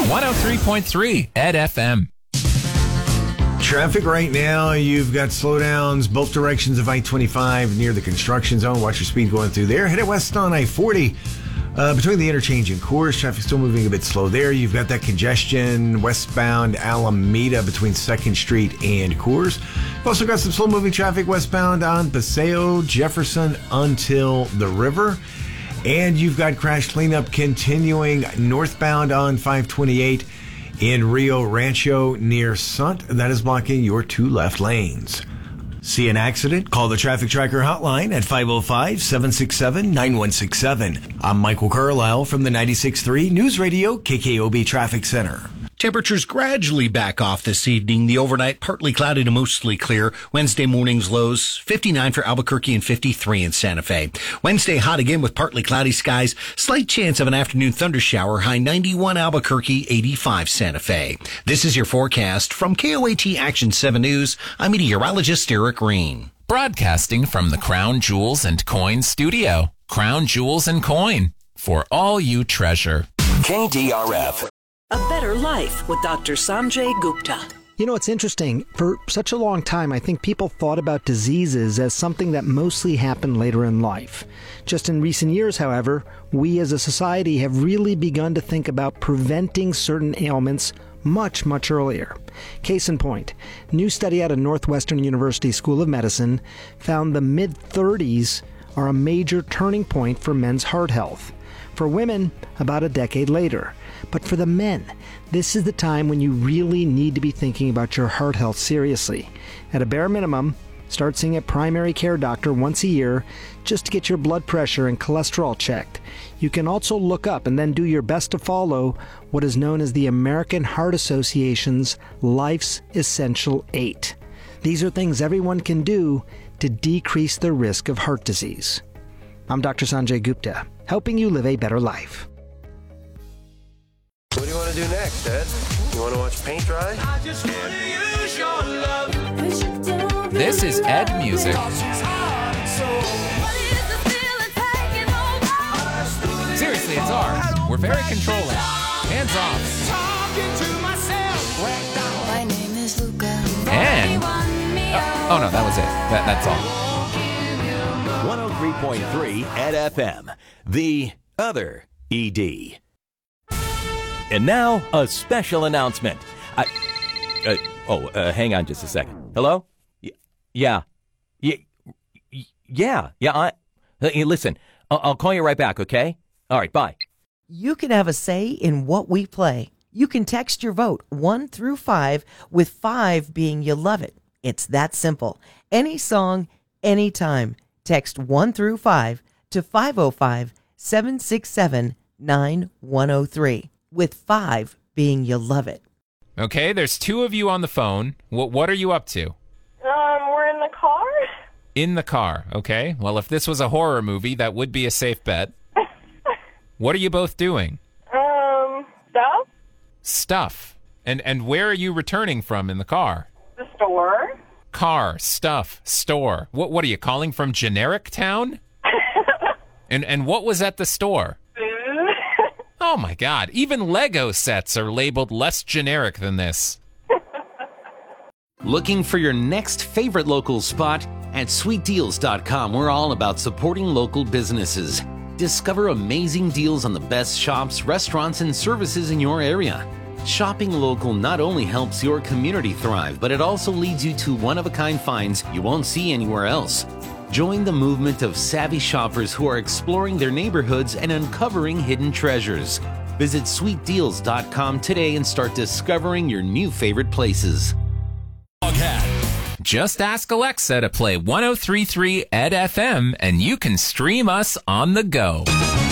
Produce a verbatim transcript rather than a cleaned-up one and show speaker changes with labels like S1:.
S1: one oh three point three Ed F M.
S2: Traffic right now, you've got slowdowns both directions of I twenty-five near the construction zone. Watch your speed going through there. Headed west on I forty. Uh, between the interchange and Coors, traffic still moving a bit slow there. You've got that congestion westbound Alameda between second Street and Coors. You've also got some slow-moving traffic westbound on Paseo, Jefferson until the river. And you've got crash cleanup continuing northbound on five twenty-eight in Rio Rancho near Sunt. That is blocking your two left lanes. See an accident? Call the Traffic Tracker hotline at five oh five, seven six seven, nine one six seven. I'm Michael Carlisle from the ninety-six point three News Radio K K O B Traffic Center.
S3: Temperatures gradually back off this evening. The overnight partly cloudy to mostly clear. Wednesday morning's lows fifty-nine for Albuquerque and fifty-three in Santa Fe. Wednesday hot again with partly cloudy skies. Slight chance of an afternoon thundershower. High ninety-one Albuquerque, eighty-five Santa Fe. This is your forecast from K O A T Action seven News. I'm meteorologist Eric Green.
S1: Broadcasting from the Crown Jewels and Coin Studio. Crown Jewels and Coin. For all you treasure.
S4: K D R F.
S5: A Better Life with Doctor Sanjay Gupta.
S6: You know, it's interesting. For such a long time, I think people thought about diseases as something that mostly happened later in life. Just in recent years, however, we as a society have really begun to think about preventing certain ailments much, much earlier. Case in point, new study out of Northwestern University School of Medicine found the mid-thirties are a major turning point for men's heart health. For women, about a decade later. But for the men, this is the time when you really need to be thinking about your heart health seriously. At a bare minimum, start seeing a primary care doctor once a year just to get your blood pressure and cholesterol checked. You can also look up and then do your best to follow what is known as the American Heart Association's Life's Essential Eight. These are things everyone can do to decrease the risk of heart disease. I'm Doctor Sanjay Gupta, helping you live a better life.
S7: What do you want to do next, Ed? You want to watch paint dry? I just want to use your love.
S1: This is Ed Music. Seriously, it's ours. We're very controlling. Hands off.
S8: My name is Luca.
S1: And oh, oh no, that was it. That, that's all.
S4: one oh three point three Ed F M, the other E D. And now, a special announcement. I, uh, oh, uh, hang on just a second. Hello? Y- yeah. Y- y- yeah. Yeah. I, uh, listen, I'll-, I'll call you right back, okay? All right, bye.
S9: You can have a say in what we play. You can text your vote one through five, with five being you love it. It's that simple. Any song, anytime. Text one through five to five oh five, seven six seven, nine one oh three. With five being you love it.
S1: Okay, there's two of you on the phone. What what are you up to?
S10: Um, we're in the car.
S1: In the car, okay. Well, if this was a horror movie, that would be a safe bet. What are you both doing?
S10: Um, stuff.
S1: Stuff. And and where are you returning from in the car?
S10: The store.
S1: Car, stuff, store. What what are you calling from generic town? and and what was at the store? Oh, my God. Even Lego sets are labeled less generic than this.
S11: Looking for your next favorite local spot? At sweet deals dot com, we're all about supporting local businesses. Discover amazing deals on the best shops, restaurants, and services in your area. Shopping local not only helps your community thrive, but it also leads you to one-of-a-kind finds you won't see anywhere else. Join the movement of savvy shoppers who are exploring their neighborhoods and uncovering hidden treasures. Visit sweet deals dot com today and start discovering your new favorite places.
S1: Just ask Alexa to play one oh three point three Ed F M and you can stream us on the go.